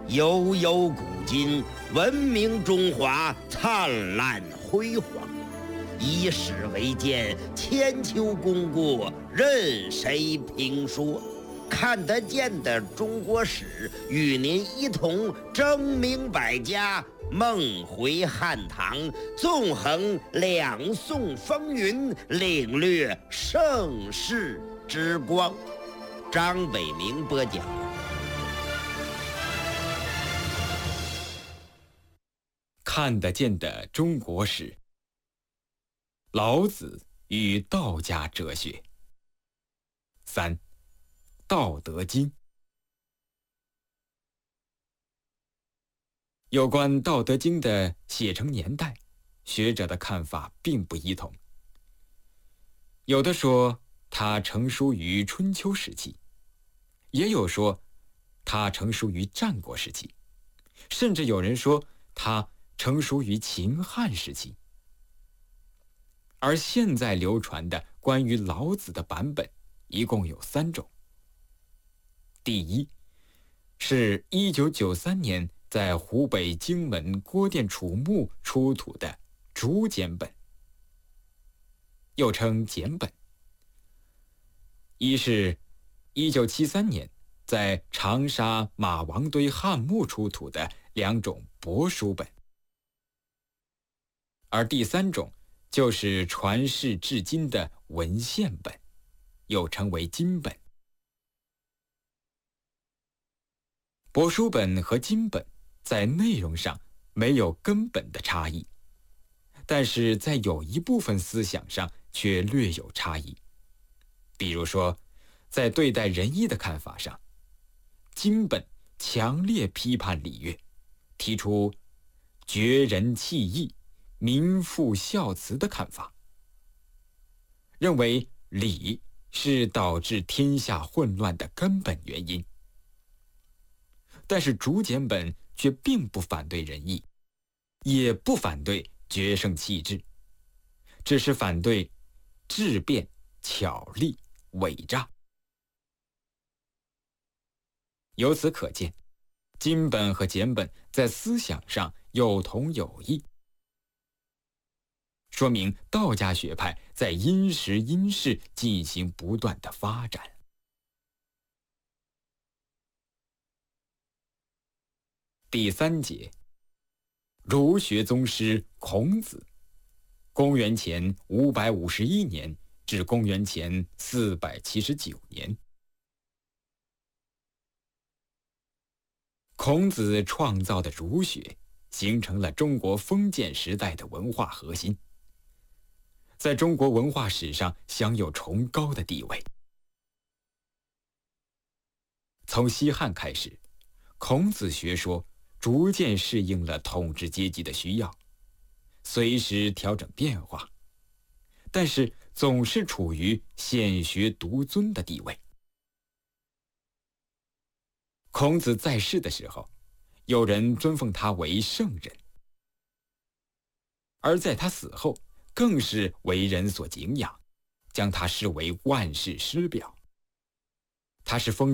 悠悠古今，文明中华灿烂辉煌。以史为鉴，千秋功过任谁评说。看得见的中国史，与您一同争明百家，梦回汉唐，纵横两宋风云，领略盛世之光。张北明播讲。 看得见的中国史，老子与道家哲学。3、道德经。有关道德经的写成年代，学者的看法并不一同。有的说它成书于春秋时期，也有说它成书于战国时期，甚至有人说它成书于秦汉时期。而现在流传的关于老子的版本一共有3种。第一，是1993年在湖北荆门郭店楚墓出土的竹简本，又称简本；一是1973年在长沙马王堆汉墓出土的2种帛书本；而第3种就是传世至今的文献本，又称为金本。帛书本和金本在内容上没有根本的差异，但是在有一部分思想上却略有差异。比如说，在对待仁义的看法上，金本强烈批判礼乐，提出绝仁弃义、民复孝慈的看法，认为礼是导致天下混乱的根本原因。但是竹简本却并不反对仁义，也不反对决胜弃智，只是反对质变、巧立、伪诈。由此可见，金本和简本在思想上有同有异，说明道家学派在因时因势进行不断的发展。第3节，儒学宗师孔子，公元前551年至公元前479年。孔子创造的儒学形成了中国封建时代的文化核心，在中国文化史上享有崇高的地位。从西汉开始，孔子学说逐渐适应了统治阶级的需要，随时调整变化，但是总是处于显学独尊的地位。孔子在世的时候，有人尊奉他为圣人，而在他死后，更是为人所敬仰，将他视为万世师表。他是封